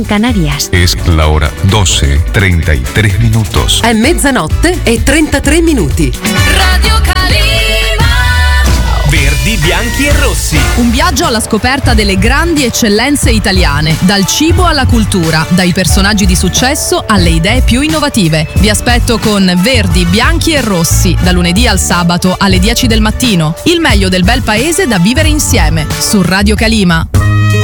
Canarias. Es la hora 12:33 minutos. È mezzanotte e 33 minuti. Radio Calima. Verdi, bianchi e rossi. Un viaggio alla scoperta delle grandi eccellenze italiane, dal cibo alla cultura, dai personaggi di successo alle idee più innovative. Vi aspetto con Verdi, bianchi e rossi, da lunedì al sabato alle 10 del mattino. Il meglio del bel paese da vivere insieme, su Radio Calima.